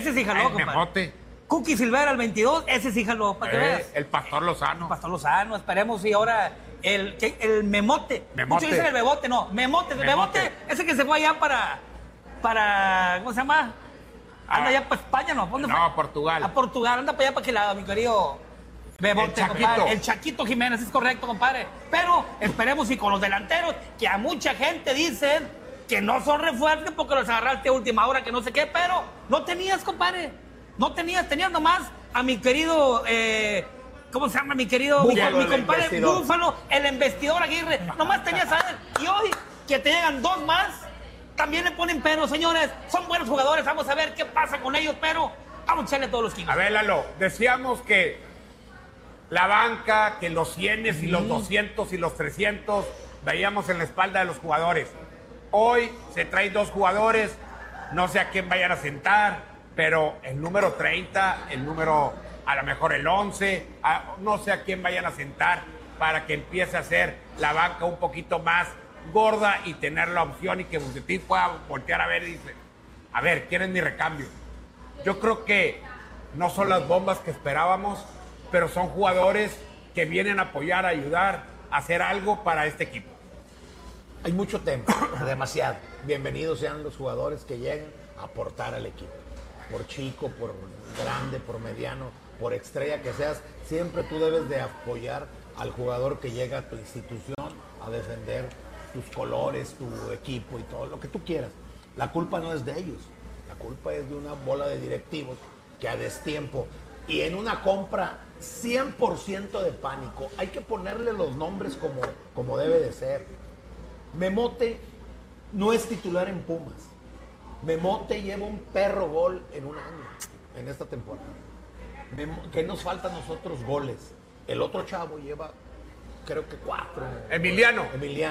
Ese sí jaló, compadre. Memote. Cookie Silvera, el 22, ese sí jaló, para que veas. El Pastor Lozano. Pastor Lozano, esperemos y ahora el Memote. Muchos dicen el Bebote, no, Memote. El Bebote, ese que se fue allá para ¿cómo se llama? Anda allá para España, ¿no? ¿Dónde fue? No, a Portugal. A Portugal, anda para allá para que lado, mi querido Bebote, compadre. El Chaquito Jiménez, es correcto, compadre. Pero esperemos y con los delanteros, que a mucha gente dicen que no son refuerzos porque los agarraste a última hora, que no sé qué, pero no tenías, compadre. No tenías nomás a mi querido, ¿cómo se llama? Mi querido, mi compadre Búfalo, el investidor Aguirre. Nomás tenías a él. Y hoy, que te llegan dos más, también le ponen pero, señores. Son buenos jugadores, vamos a ver qué pasa con ellos, pero vamos a echarle todos los kilos. A ver, Lalo, decíamos que la banca, que los 100 y los 200 y los 300 veíamos en la espalda de los jugadores. Hoy se trae dos jugadores, no sé a quién vayan a sentar, pero el número 30, el número, a lo mejor el 11, no sé a quién vayan a sentar para que empiece a ser la banca un poquito más gorda y tener la opción y que Bucetich pueda voltear a ver y dice, a ver, ¿quién es mi recambio? Yo creo que no son las bombas que esperábamos, pero son jugadores que vienen a apoyar, a ayudar, a hacer algo para este equipo. Hay mucho tema, demasiado. Bienvenidos sean los jugadores que lleguen a aportar al equipo. Por chico, por grande, por mediano, por estrella que seas, siempre tú debes de apoyar al jugador que llega a tu institución a defender tus colores, tu equipo y todo lo que tú quieras. La culpa no es de ellos, la culpa es de una bola de directivos que a destiempo y en una compra 100% de pánico, hay que ponerle los nombres como debe de ser. Memote no es titular en Pumas. Memote lleva un perro gol en un año, en esta temporada. ¿Qué nos falta a nosotros? Goles. El otro chavo lleva, creo que 4. Emiliano.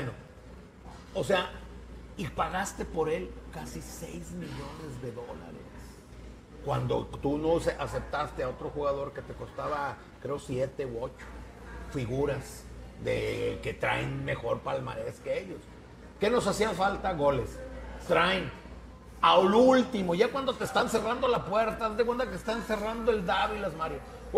O sea, y pagaste por él casi 6 millones de dólares. Cuando tú no aceptaste a otro jugador que te costaba, creo, 7 u 8 figuras que traen mejor palmarés que ellos. ¿Qué nos hacían falta? Goles. Traen al último, ya cuando te están cerrando la puerta, haz de cuenta que están cerrando el Dávilas, Mario.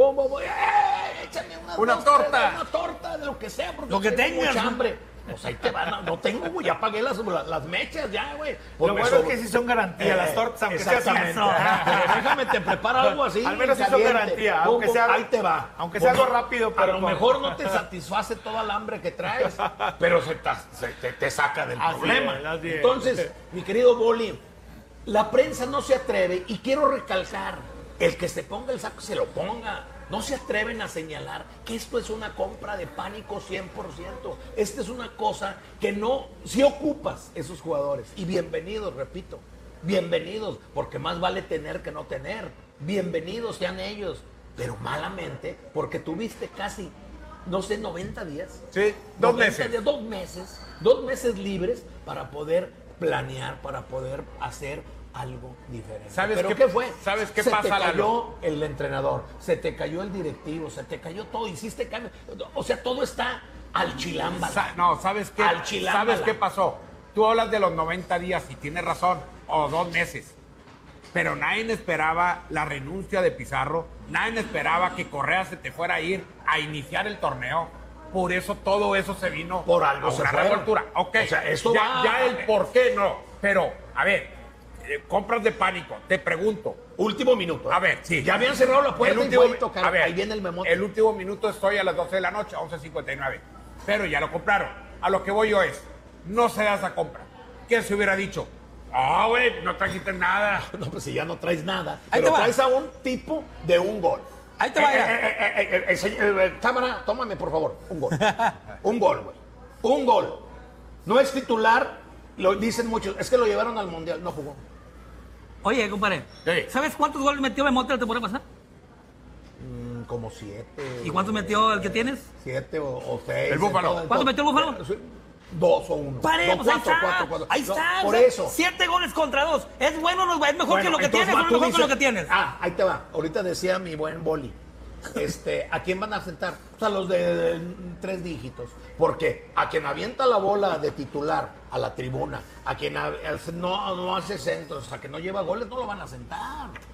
Échame una torta. Una torta, de lo que sea, porque lo que tengas, mucha hambre. Pues ahí te van, no tengo, güey, ya pagué las mechas, ya, güey. Lo bueno es que sí son garantía, las tortas, aunque sea así. Déjame, te preparo algo así. Al menos sí son garantía, aunque sea, ahí te va. Aunque sea algo rápido, pero a lo mejor no te satisface toda el hambre que traes, pero te saca del problema. Entonces, mi querido Boli, la prensa no se atreve, y quiero recalcar, el que se ponga el saco se lo ponga. No se atreven a señalar que esto es una compra de pánico 100%. Esta es una cosa que no, si ocupas esos jugadores. Y bienvenidos, repito, bienvenidos, porque más vale tener que no tener. Bienvenidos sean ellos, pero malamente, porque tuviste casi, no sé, 90 días. Sí, 2 meses. 2 meses libres para poder planear, para poder hacer algo diferente. ¿Pero qué fue? ¿Sabes qué se pasa, te cayó Lalo? el entrenador, se te cayó el directivo, se te cayó todo, hiciste cambio. O sea, todo está al chilámbala. ¿Sabes qué? Al chilámbala. ¿Sabes qué pasó? Tú hablas de los 90 días y tienes razón, o 2 meses. Pero nadie esperaba la renuncia de Pizarro, nadie esperaba que Correa se te fuera a ir a iniciar el torneo. Por eso todo eso se vino por algo a una revoltura. Ok, o sea, esto ya el por qué no. Pero, a ver, compras de pánico, te pregunto. Último minuto. A ver, sí. Ya habían cerrado la puerta y voy a tocar. A ver, ahí viene el memote. El último minuto estoy a las 12 de la noche, 11:59. Pero ya lo compraron. A lo que voy yo es, no se da esa compra. ¿Qué se hubiera dicho? Güey, no trajiste nada. No, pues si ya no traes nada. Ahí pero te va. traes a un tipo de un gol. Ahí te va. Cámara, tómame, por favor. Un gol. Un gol, güey. Un gol. No es titular, lo dicen muchos. Es que lo llevaron al Mundial, no jugó. Oye, compadre, Sí. ¿sabes cuántos goles metió Memote la temporada pasada? Como 7. ¿Y cuántos metió el que tienes? 7 o 6. El Búfalo. ¿Cuánto metió el Búfalo? 2 o 1. Paremos, ahí está. Ahí está. Por eso. 7 goles contra 2. ¿Es bueno o no es mejor Bueno, que lo que entonces, tienes o no es tú mejor que dices- lo que tienes? Ahí te va. Ahorita decía mi buen Boli. ¿A quién van a sentar? Pues a los de 3 dígitos. Porque a quien avienta la bola de titular a la tribuna, a quien no hace centros, a quien no lleva goles, no lo van a sentar.